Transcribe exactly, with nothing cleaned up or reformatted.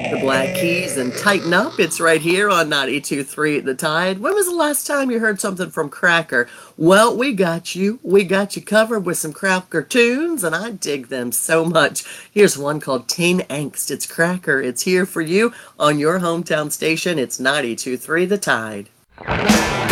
The Black Keys and Tighten Up. It's right here on ninety-two point three The Tide. When was the last time you heard something from Cracker? Well, we got you. We got you covered with some Cracker tunes, and I dig them so much. Here's one called Teen Angst. It's Cracker. It's here for you on your hometown station. It's ninety-two point three The Tide.